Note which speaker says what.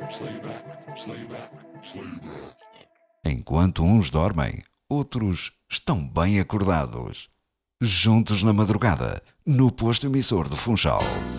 Speaker 1: Enquanto uns dormem, outros estão bem acordados. Juntos na madrugada, no posto emissor de Funchal.